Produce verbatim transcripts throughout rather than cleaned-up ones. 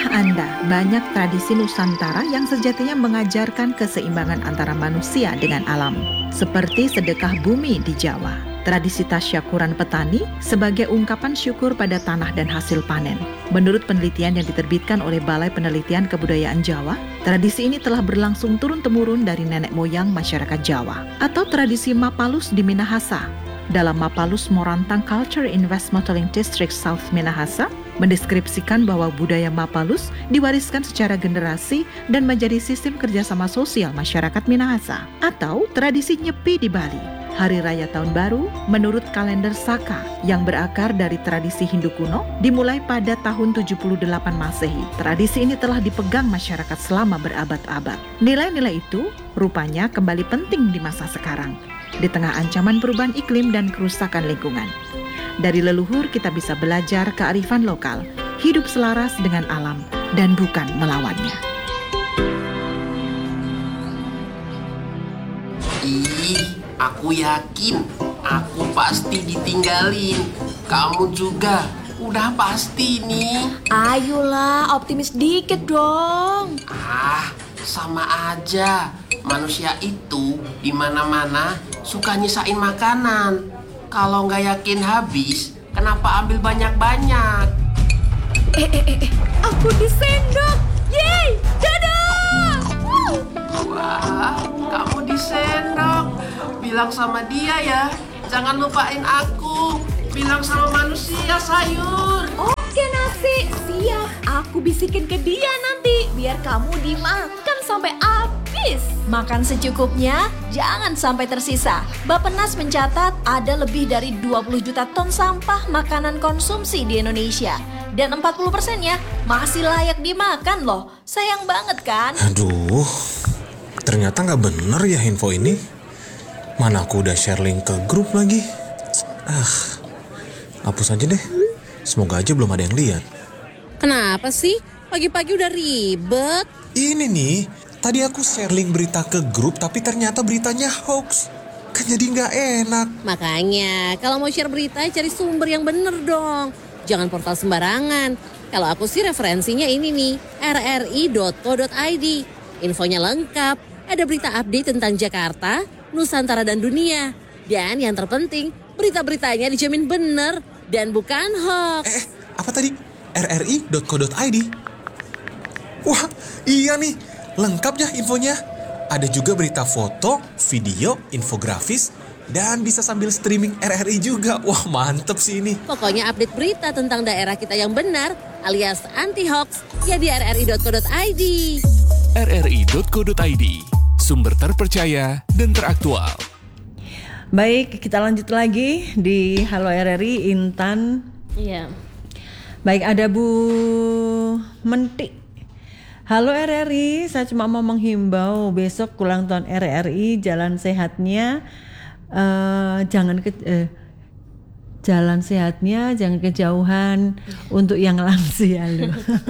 Tahukah Anda, banyak tradisi Nusantara yang sejatinya mengajarkan keseimbangan antara manusia dengan alam, seperti sedekah bumi di Jawa. Tradisi tasyakuran petani sebagai ungkapan syukur pada tanah dan hasil panen. Menurut penelitian yang diterbitkan oleh Balai Penelitian Kebudayaan Jawa, tradisi ini telah berlangsung turun-temurun dari nenek moyang masyarakat Jawa. Atau tradisi Mapalus di Minahasa. Dalam Mapalus Morantang Culture in West Motoling District South Minahasa, mendeskripsikan bahwa budaya Mapalus diwariskan secara generasi dan menjadi sistem kerjasama sosial masyarakat Minahasa. Atau tradisi Nyepi di Bali, Hari Raya Tahun Baru menurut kalender Saka yang berakar dari tradisi Hindu kuno dimulai pada tahun tujuh puluh delapan Masehi. Tradisi ini telah dipegang masyarakat selama berabad-abad. Nilai-nilai itu rupanya kembali penting di masa sekarang, di tengah ancaman perubahan iklim dan kerusakan lingkungan. Dari leluhur kita bisa belajar kearifan lokal, hidup selaras dengan alam, dan bukan melawannya. Ih, aku yakin aku pasti ditinggalin. Kamu juga, udah pasti nih. Ayolah, optimis dikit dong. Ah, sama aja. Manusia itu di mana-mana suka nyisain makanan. Kalau nggak yakin habis, kenapa ambil banyak-banyak? Eh, eh, eh, eh, aku disendok. Yeay, dadah. Woo. Wah, kamu disendok. Bilang sama dia ya, jangan lupain aku. Bilang sama manusia sayur. Oke nasi, siap. Aku bisikin ke dia nanti, biar kamu dimakan sampai habis. Makan secukupnya, jangan sampai tersisa. Bappenas mencatat ada lebih dari dua puluh juta ton sampah makanan konsumsi di Indonesia. Dan empat puluh persennya masih layak dimakan loh. Sayang banget kan? Aduh, ternyata gak bener ya info ini. Mana aku udah share link ke grup lagi. Ah, hapus aja deh. Semoga aja belum ada yang lihat. Kenapa sih? Pagi-pagi udah ribet. Ini nih, tadi aku share link berita ke grup tapi ternyata beritanya hoax. Kan jadi gak enak. Makanya, kalau mau share berita cari sumber yang bener dong. Jangan portal sembarangan. Kalau aku sih referensinya ini nih, r r i dot co dot i d. Infonya lengkap, ada berita update tentang Jakarta, Nusantara dan dunia. Dan yang terpenting, berita-beritanya dijamin bener dan bukan hoax. Eh, apa tadi? r r i dot co dot i d. Wah, iya nih. Lengkap ya infonya. Ada juga berita foto, video, infografis, dan bisa sambil streaming R R I juga. Wah, mantep sih ini. Pokoknya update berita tentang daerah kita yang benar alias anti-hoax ya di r r i dot co dot i d. r r i dot co dot i d, sumber terpercaya dan teraktual. Baik, kita lanjut lagi di Halo R R I, Intan. Iya. Baik, ada Bu Menti. Halo R R I, saya cuma mau menghimbau besok ulang tahun R R I, jalan sehatnya uh, jangan ke uh, jalan sehatnya jangan kejauhan untuk yang lansia loh.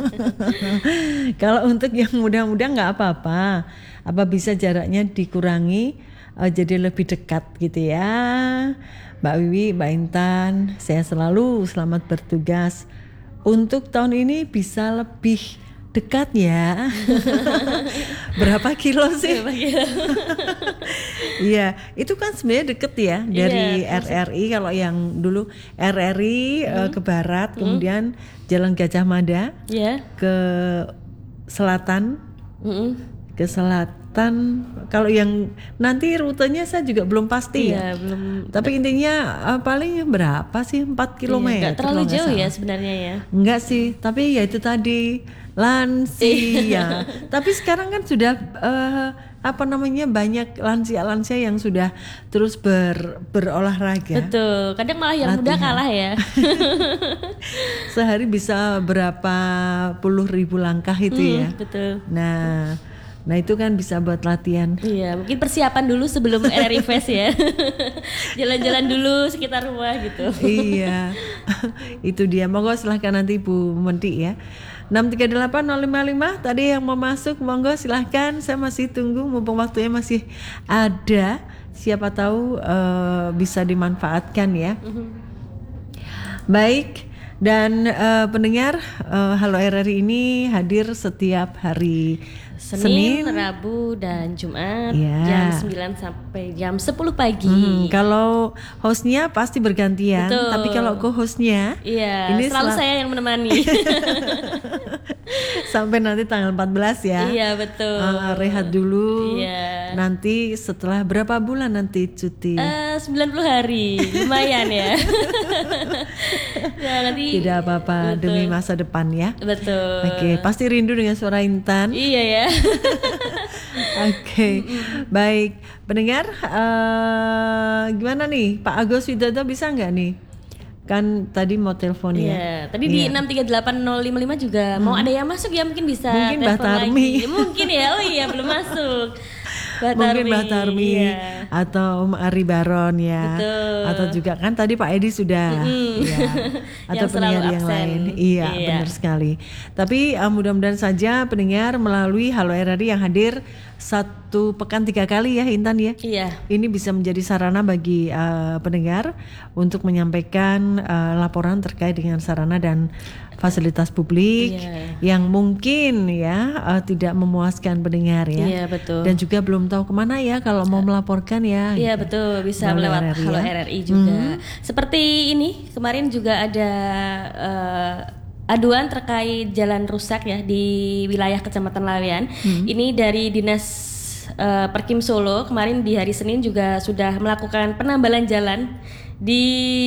Kalau untuk yang muda-muda nggak apa-apa, apa bisa jaraknya dikurangi uh, jadi lebih dekat gitu ya. Mbak Wiwi, Mbak Intan, saya selalu selamat bertugas. Untuk tahun ini bisa lebih dekat ya. Berapa kilo sih? Berapa kilo? Iya, itu kan sebenarnya deket ya dari iya, R R I. Kalau yang dulu R R I hmm. uh, ke barat, hmm. kemudian Jalan Gajah Mada, yeah. ke selatan, hmm. ke selatan. Kalau yang nanti rutenya saya juga belum pasti iya, ya. Belum. Tapi intinya uh, paling berapa sih? empat kilometer. Iya, gak terlalu jauh ya sebenarnya ya. Enggak sih, tapi ya itu tadi lansia. Tapi sekarang kan sudah uh, apa namanya banyak lansia-lansia yang sudah terus ber, berolahraga. Betul, kadang malah yang muda kalah ya. Sehari bisa berapa puluh ribu langkah itu hmm, ya. Betul. Nah, nah itu kan bisa buat latihan. Iya, mungkin persiapan dulu sebelum R R I Fest ya. Jalan-jalan dulu sekitar rumah gitu. Iya, itu dia. Monggo silahkan nanti Bu Menti ya. enam tiga delapan nol lima lima tadi yang mau masuk, monggo silahkan, saya masih tunggu mumpung waktunya masih ada, siapa tahu uh, bisa dimanfaatkan ya. Mm-hmm. Baik, Dan uh, pendengar uh, Halo R R I ini hadir setiap hari Senin, Senin, Rabu, dan Jumat ya. jam sembilan sampai jam sepuluh pagi. Hmm, kalau hostnya pasti bergantian, Betul. tapi kalau co-hostnya Iya, ini selalu sel- saya yang menemani. sampai nanti tanggal empat belas ya. Iya, betul. Uh, rehat dulu. Iya. Nanti setelah berapa bulan nanti cuti? Eh, sembilan puluh hari, lumayan ya. Ya, nanti Tidak apa-apa, betul. demi masa depan ya. Betul. Oke, pasti rindu dengan suara Intan. Iya ya. Oke, baik pendengar, uh, gimana nih Pak Agus Widodo, bisa nggak nih? Kan tadi mau telepon ya. Iya, tadi di Iya. enam tiga delapan nol lima lima juga mau ada yang masuk ya, mungkin bisa Mungkin Mbah telepon Tarmi. lagi. Mungkin ya, oh iya belum masuk. Mbah Mungkin Tarmi, Mbak Tarmi iya. atau Om Ari Baron ya. Betul. Atau juga kan tadi Pak Edi sudah Mm-mm. ya. Atau Yang selalu pendengar yang absen. lain. Iya, Iya. benar sekali. Tapi uh, mudah-mudahan saja pendengar melalui Halo R R I yang hadir satu pekan tiga kali ya Intan ya. Iya. Ini bisa menjadi sarana bagi uh, pendengar untuk menyampaikan uh, laporan terkait dengan sarana dan fasilitas publik Iya. yang mungkin ya uh, tidak memuaskan pendengar ya. Iya, betul. Dan juga belum tahu kemana ya kalau mau melaporkan ya. Iya gitu. betul, bisa Melalui lewat R R I Halo ya. R R I juga. Mhm. Seperti ini kemarin juga ada eh, aduan terkait jalan rusak ya di wilayah Kecamatan Laweyan. Ini dari Dinas eh, Perkim Solo kemarin di hari Senin juga sudah melakukan penambalan jalan di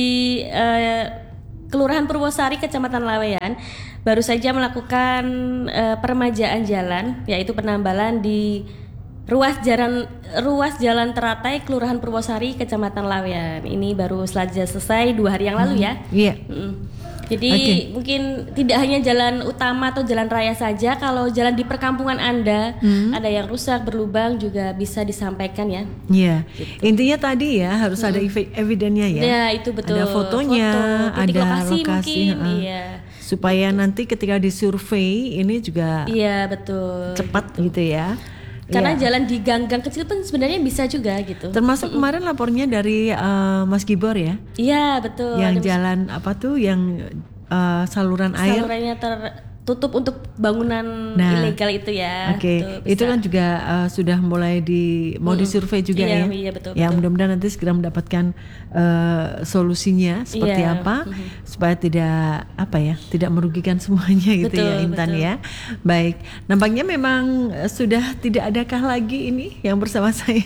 eh, Kelurahan Purwosari Kecamatan Laweyan. Baru saja melakukan eh, peremajaan jalan, yaitu penambalan di ruas jalan ruas jalan teratai Kelurahan Purwosari Kecamatan Laweyan. Ini baru saja selesai dua hari yang lalu ya. Iya. Mm. Jadi Oke. mungkin tidak hanya jalan utama atau jalan raya saja, kalau jalan di perkampungan Anda ada yang rusak berlubang juga bisa disampaikan ya. Iya. Intinya tadi ya harus ada evi- evidennya ya. Ya itu betul. Ada fotonya, Foto, titik ada lokasi, lokasi, mungkin. heeh. Iya. Supaya nanti ketika disurvei ini juga Iya betul. cepat gitu ya. Karena Iya. jalan di gang-gang kecil pun sebenarnya bisa juga gitu. Termasuk kemarin lapornya dari uh, Mas Gibor ya, Iya betul. yang Ada jalan apa tuh yang uh, saluran air. salurannya tertutup untuk bangunan Nah, ilegal itu ya. Oke, Tuh, itu bisa. kan juga uh, sudah mulai di mau disurvei juga Iya, ya. iya, betul, Ya betul. mudah-mudahan nanti segera mendapatkan uh, solusinya seperti Iya, apa supaya tidak apa ya, tidak merugikan semuanya gitu Betul, ya Intan betul. ya. Baik, nampaknya memang uh, sudah tidak adakah lagi ini yang bersama saya.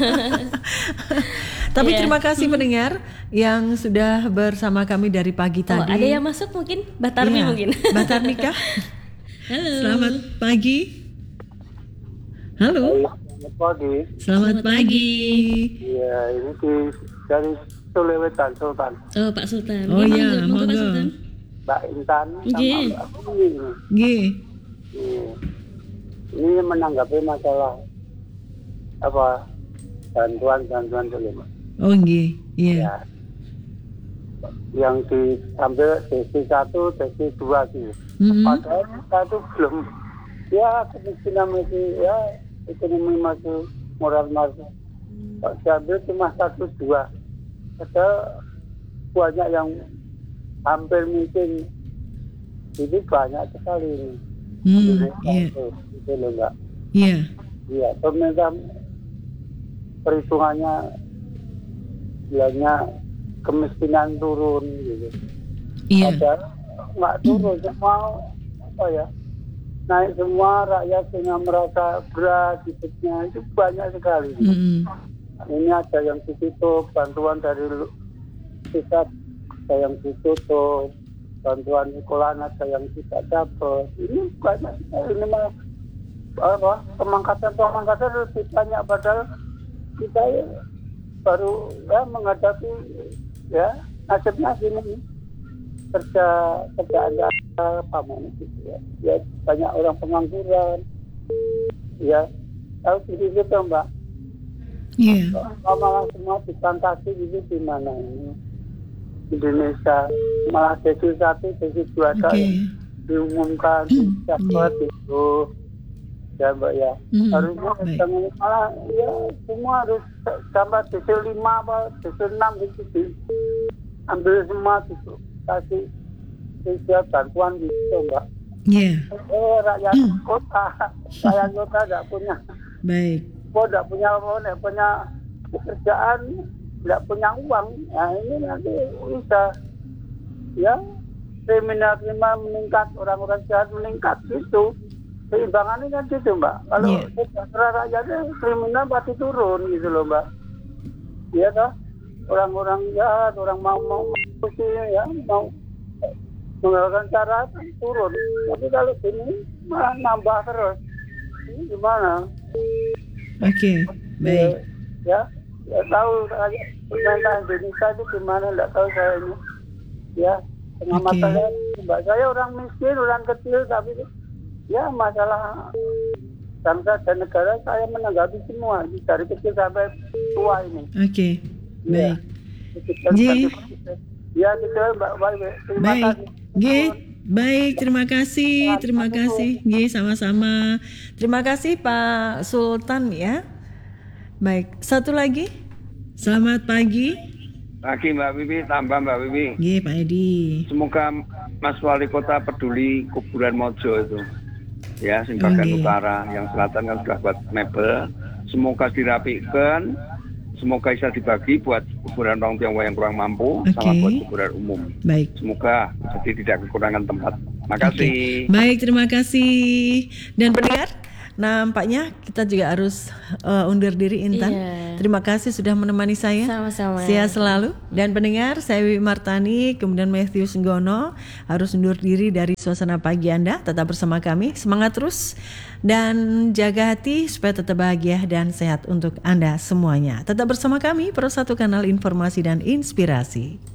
Tapi Iya. terima kasih pendengar yang sudah bersama kami dari pagi Oh, tadi. ada yang masuk mungkin Mbak Tarmi Iya. mungkin. Mbak Tarmi kah? Halo. Selamat pagi. Halo. Selamat pagi. Selamat pagi. Iya, ini di dari Sulawesi Sultan. Oh Pak Sultan. Oh Iya, iya, monggo, monggo, Pak monggo. Sultan. Mbak Intan sama Nggih. Mbak Bumi ini. Nggih. Iya. Ini menanggapi masalah apa bantuan-bantuan dulu, Mbak. Oh nggih. Iya. Ya. Yang diambil D C satu, D C dua sih. Mhm. Padahal kita itu belum, ya kemiskinan masih, ya ekonomi masih moral masih. Kok diambil cuma satu dua. Padahal banyak yang hampir mungkin ini banyak sekali ini. Hmm, Indonesia iya. itu, itu loh Mbak. Iya. Iya, pemerintah perhitungannya bilangnya kemiskinan turun gitu. Iya. Padahal nggak turun, semua apa ya, naik semua, rakyat dengan merasa berat hidupnya itu banyak sekali. Mhm. Ini ada yang ditutup, bantuan dari lu- pusat ada yang ditutup, bantuan sekolah ada yang tidak dapat. Ini banyak sekali. Ini malah apa, pemangkatan-pemangkatan lebih banyak, padahal kita ya baru ya menghadapi ya nasibnya gini, kerja kerja ada apa mau gitu ya. Ya banyak orang pengangguran. Ya tahu sendiri tuh Mbak. Iya. Malah semua difantasi gitu di mana ini Indonesia, malah sesi satu, sesi dua Oke. okay. diumumkan dapat itu ya Mbak ya. Hmm, Harusnya baik. jangan malah ya semua harus tambah sesi lima apa sesi enam gitu sih. Ambil semua gitu kasih sosial bantuan gitu Mbak. Iya. Eh rakyat kota, rakyat kota tidak punya, Baik. kok tidak punya, tidak punya pekerjaan, tidak punya uang. Nah ini nanti bisa, ya kriminal-kriminal meningkat, orang-orang jahat meningkat gitu. Seimbangannya kan gitu Mbak. Kalau Iya. sejahtera rakyatnya kriminal pasti turun gitu loh Mbak. Iya toh, orang-orang jahat, orang mau mau mau sih, ya mau menggunakan cara kan turun. Tapi kalau sini malah nambah terus. Ini gimana? Oke. Baik. Ya, ya tahu rakyat pemerintah Indonesia itu gimana? Tidak tahu saya ini. Ya, pengamat Oke. saya, Mbak, saya orang miskin, orang kecil, tapi ya masalah bangsa dan negara saya menanggapi semua dari kecil sampai tua ini. Oke. Ya. Baik. Ji. Ya gitu Mbak. Baik. Terima Baik. kasih. G, baik, terima kasih, terima kasih, G, sama-sama. Terima kasih Pak Sultan ya. Baik, satu lagi. Selamat pagi. Pagi Mbak Wiwi, tambah Mbak Wiwi. G, Pak Edi. Semoga Mas Wali Kota peduli kuburan Mojo itu. Ya, sing bagian Oke. utara, yang selatan kan sudah buat mebel. Semoga dirapikan. Semoga bisa dibagi buat kuburan orang Tionghoa yang kurang mampu, Oke. sama buat kuburan umum. Baik. Semoga jadi tidak kekurangan tempat. Makasih. Baik, terima kasih. Dan pendengar, nampaknya kita juga harus uh, undur diri Intan. Iya. Terima kasih sudah menemani saya. Sama-sama. Sehat selalu. Dan pendengar, saya Wiwi Martani, kemudian Matthew Senggono harus undur diri dari suasana pagi Anda. Tetap bersama kami, semangat terus dan jaga hati supaya tetap bahagia dan sehat untuk Anda semuanya. Tetap bersama kami, Pro satu Kanal Informasi dan Inspirasi.